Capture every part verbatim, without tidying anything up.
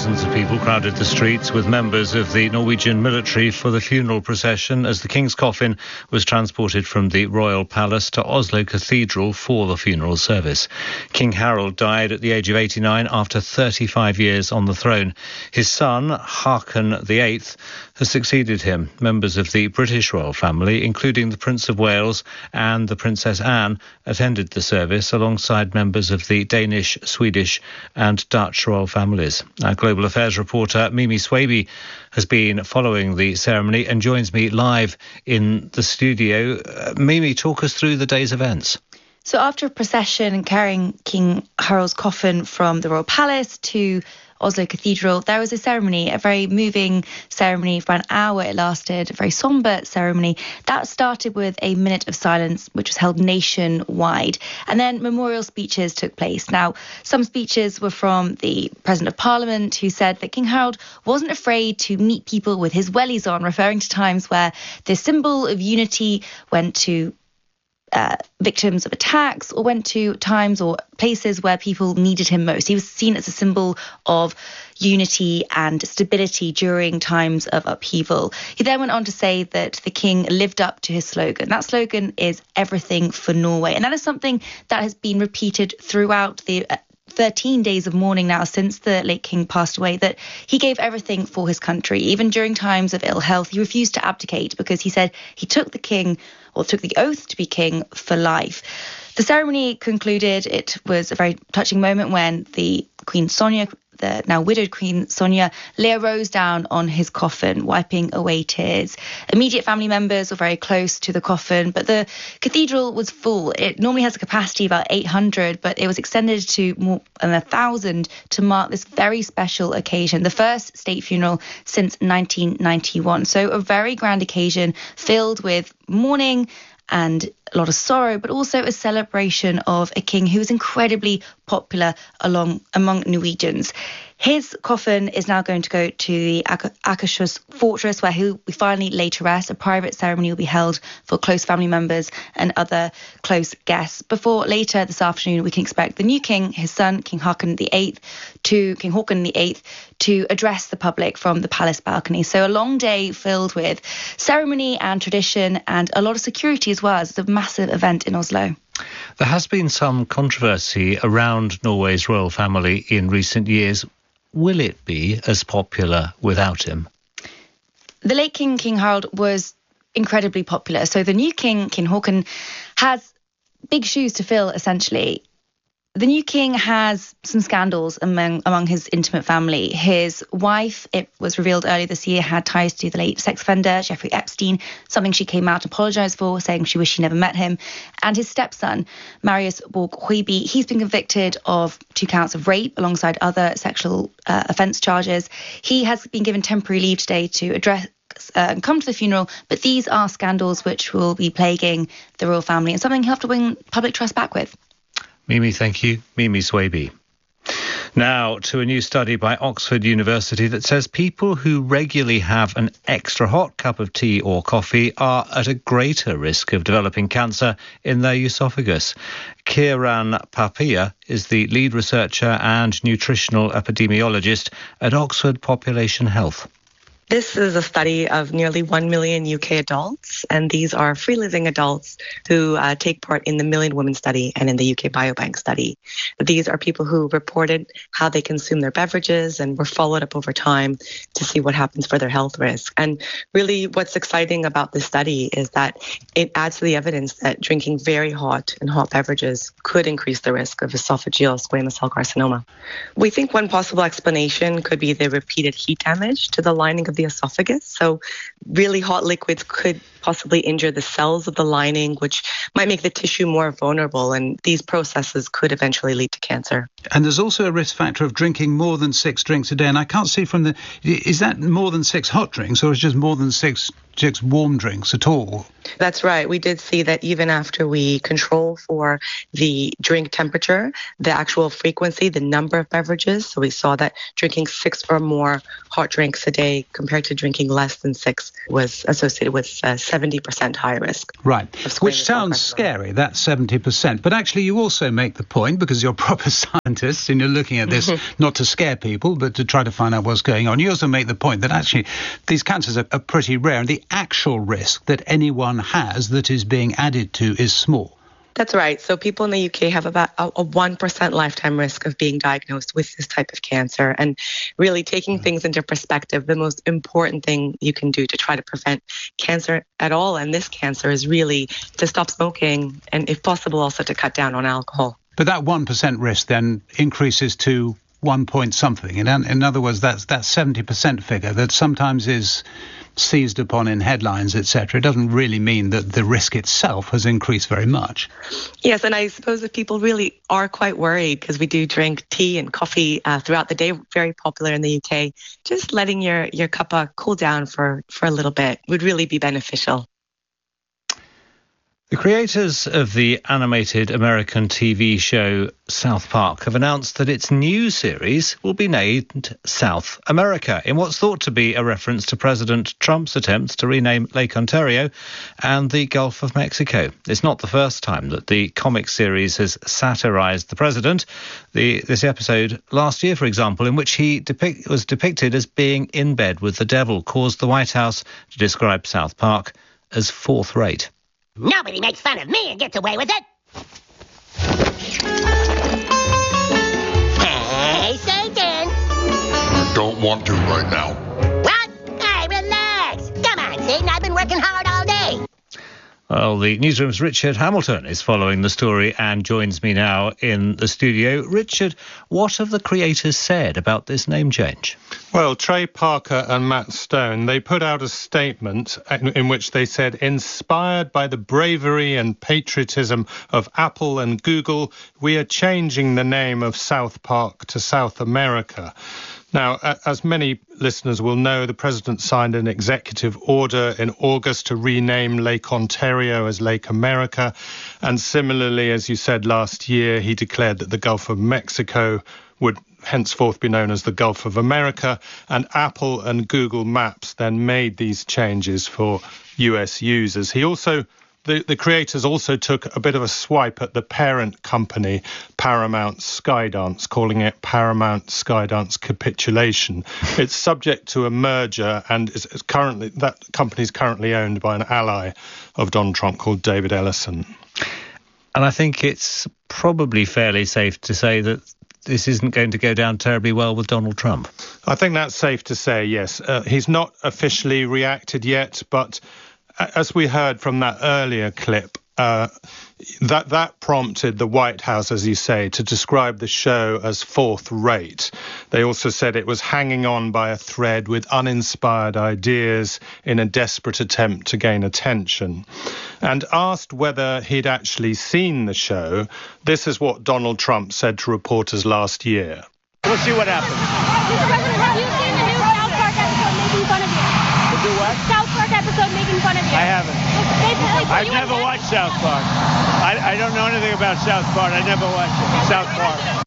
Thousands of people crowded the streets with members of the Norwegian military for the funeral procession as the King's coffin was transported from the Royal Palace to Oslo Cathedral for the funeral service. King Harald died at the age of eighty-nine after thirty-five years on the throne. His son, Haakon the eighth, has succeeded him. Members of the British royal family, including the Prince of Wales and the Princess Anne, attended the service alongside members of the Danish, Swedish and Dutch royal families. Our Global Affairs reporter Mimi Swaby has been following the ceremony and joins me live in the studio. Uh, Mimi, talk us through the day's events. So after a procession carrying King Harald's coffin from the Royal Palace to Oslo Cathedral, there was a ceremony, a very moving ceremony for an hour. It lasted, a very sombre ceremony. That started with a minute of silence, which was held nationwide. And then memorial speeches took place. Now, some speeches were from the President of Parliament, who said that King Harald wasn't afraid to meet people with his wellies on, referring to times where the symbol of unity went to Uh, victims of attacks or went to times or places where people needed him most. He was seen as a symbol of unity and stability during times of upheaval. He then went on to say that the king lived up to his slogan. That slogan is everything for Norway. And that is something that has been repeated throughout the uh, thirteen days of mourning now since the late king passed away, that he gave everything for his country. Even during times of ill health, he refused to abdicate because he said he took the king or took the oath to be king for life. The ceremony concluded. It was a very touching moment when the Queen Sonja, the now widowed Queen Sonja, lay a rose down on his coffin, wiping away tears. Immediate family members were very close to the coffin, but the cathedral was full. It normally has a capacity of about eight hundred, but it was extended to more than one thousand to mark this very special occasion, the first state funeral since nineteen ninety-one. So a very grand occasion filled with mourning and a lot of sorrow, but also a celebration of a king who was incredibly popular along among Norwegians. His coffin is now going to go to the Ak- Akershus fortress, where he will finally lay to rest. A private ceremony will be held for close family members and other close guests. Before later this afternoon, we can expect the new king, his son, King Haakon the eighth, to King Haakon the eighth, to address the public from the palace balcony. So a long day filled with ceremony and tradition and a lot of security as well. It's a massive event in Oslo. There has been some controversy around Norway's royal family in recent years. Will it be as popular without him? The late king, King Harald, was incredibly popular. So the new king, King Haakon, has big shoes to fill, essentially. The new king has some scandals among among his intimate family. His wife, it was revealed earlier this year, had ties to the late sex offender Jeffrey Epstein, something she came out and apologised for, saying she wished she never met him. And his stepson, Marius Borg Hoiby, he's been convicted of two counts of rape alongside other sexual uh, offence charges. He has been given temporary leave today to address Uh, and come to the funeral, but these are scandals which will be plaguing the royal family and something he'll have to win public trust back with. Mimi, thank you. Mimi Swaby. Now to a new study by Oxford University that says people who regularly have an extra hot cup of tea or coffee are at a greater risk of developing cancer in their esophagus. Kiran Papia is the lead researcher and nutritional epidemiologist at Oxford Population Health. This is a study of nearly one million U K adults, and these are free-living adults who uh, take part in the Million Women study and in the U K Biobank study. These are people who reported how they consume their beverages and were followed up over time to see what happens for their health risk. And really what's exciting about this study is that it adds to the evidence that drinking very hot and hot beverages could increase the risk of esophageal squamous cell carcinoma. We think one possible explanation could be the repeated heat damage to the lining of the esophagus. So really hot liquids could possibly injure the cells of the lining, which might make the tissue more vulnerable, and these processes could eventually lead to cancer. And there's also a risk factor of drinking more than six drinks a day. And I can't see from the, is that more than six hot drinks, or is it just more than six, six warm drinks at all? That's right. We did see that even after we control for the drink temperature, the actual frequency, the number of beverages, so we saw that drinking six or more hot drinks a day compared compared to drinking less than six was associated with uh, seventy percent higher risk. Right, which sounds scary, that seventy percent. But actually you also make the point, because you're proper scientists and you're looking at this not to scare people, but to try to find out what's going on. You also make the point that actually these cancers are, are pretty rare, and the actual risk that anyone has that is being added to is small. That's right. So people in the U K have about a, a one percent lifetime risk of being diagnosed with this type of cancer. And really taking mm-hmm. things into perspective, the most important thing you can do to try to prevent cancer at all, and this cancer, is really to stop smoking and, if possible, also to cut down on alcohol. But that one percent risk then increases to one point something. In, in other words, that's that seventy percent figure that sometimes is seized upon in headlines, et cetera. It doesn't really mean that the risk itself has increased very much. Yes, and I suppose if people really are quite worried, because we do drink tea and coffee uh, throughout the day, very popular in the U K, just letting your, your cuppa cool down for, for a little bit would really be beneficial. The creators of the animated American T V show South Park have announced that its new series will be named South America, in what's thought to be a reference to President Trump's attempts to rename Lake Ontario and the Gulf of Mexico. It's not the first time that the comic series has satirised the president. The, this episode last year, for example, in which he depict, was depicted as being in bed with the devil, caused the White House to describe South Park as fourth-rate. Nobody makes fun of me and gets away with it. Hey, Satan! I don't want to right now. What? Hey, relax. Come on, Satan. I've been working hard all day. Well, the newsroom's Richard Hamilton is following the story and joins me now in the studio. Richard, what have the creators said about this name change? Well, Trey Parker and Matt Stone, they put out a statement in, in which they said, inspired by the bravery and patriotism of Apple and Google, we are changing the name of South Park to South America. Now, as many listeners will know, the president signed an executive order in August to rename Lake Ontario as Lake America. And similarly, as you said last year, he declared that the Gulf of Mexico would henceforth be known as the Gulf of America. And Apple and Google Maps then made these changes for U S users. He also The, the creators also took a bit of a swipe at the parent company, Paramount Skydance, calling it Paramount Skydance Capitulation. It's subject to a merger, and is, is currently that company is currently owned by an ally of Donald Trump called David Ellison. And I think it's probably fairly safe to say that this isn't going to go down terribly well with Donald Trump. I think that's safe to say, yes. Uh, he's not officially reacted yet, but as we heard from that earlier clip, uh, that that prompted the White House, as you say, to describe the show as fourth-rate. They also said it was hanging on by a thread with uninspired ideas in a desperate attempt to gain attention. And asked whether he'd actually seen the show, this is what Donald Trump said to reporters last year. We'll see what happens. Mister President, have you seen the new South Park episode making fun of you? The do what? South Park episode making fun of you. I haven't. They, they I've never watched South Park. I, I don't know anything about South Park. I never watched it. South Park.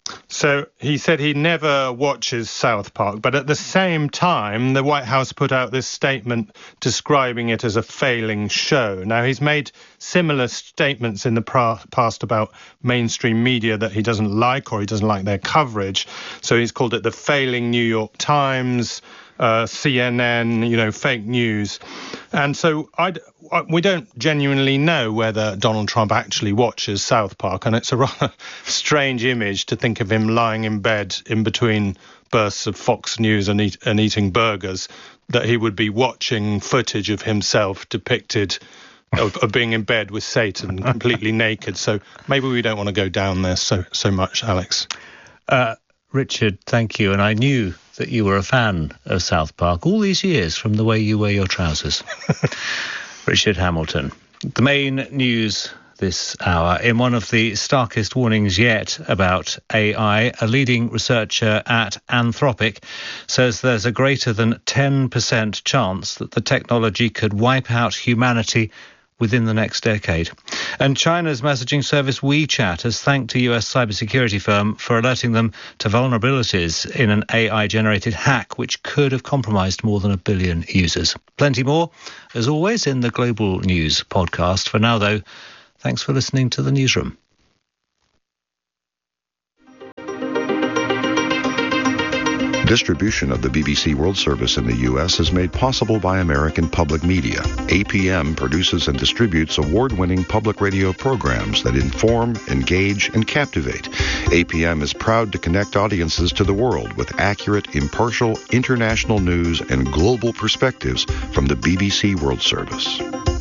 So he said he never watches South Park, but at the same time, the White House put out this statement describing it as a failing show. Now, he's made similar statements in the past about mainstream media that he doesn't like, or he doesn't like their coverage. So he's called it the failing New York Times, uh, C N N, you know, fake news. And so I'd, we don't genuinely know whether Donald Trump actually watches South Park, and it's a rather strange image to think of him lying in bed in between bursts of Fox News and, eat, and eating burgers, that he would be watching footage of himself depicted of, of being in bed with Satan, completely naked. So maybe we don't want to go down there so so much, Alex. Uh, Richard, thank you. And I knew that you were a fan of South Park all these years from the way you wear your trousers. Richard Hamilton. The main news this hour. In one of the starkest warnings yet about A I, a leading researcher at Anthropic says there's a greater than ten percent chance that the technology could wipe out humanity within the next decade. And China's messaging service WeChat has thanked a U S cybersecurity firm for alerting them to vulnerabilities in an A I-generated hack which could have compromised more than a billion users. Plenty more, as always, in the Global News podcast. For now, though, thanks for listening to the Newsroom. Distribution of the B B C World Service in the U S is made possible by American Public Media. A P M produces and distributes award-winning public radio programs that inform, engage, and captivate. A P M is proud to connect audiences to the world with accurate, impartial, international news and global perspectives from the B B C World Service.